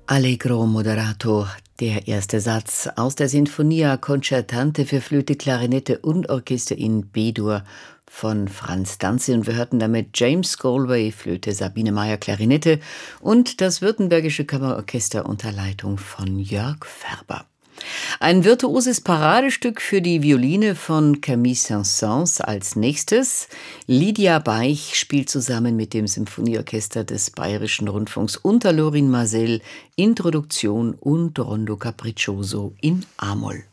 Allegro moderato, der erste Satz aus der Sinfonia Concertante für Flöte, Klarinette und Orchester in B-Dur von Franz Danzig. Und wir hörten damit James Galway, Flöte, Sabine Meyer, Klarinette und das Württembergische Kammerorchester unter Leitung von Jörg Färber. Ein virtuoses Paradestück für die Violine von Camille Saint-Saëns als nächstes. Lydia Baich spielt zusammen mit dem Symphonieorchester des Bayerischen Rundfunks unter Lorin Maazel Introduktion und Rondo Capriccioso in A-Moll.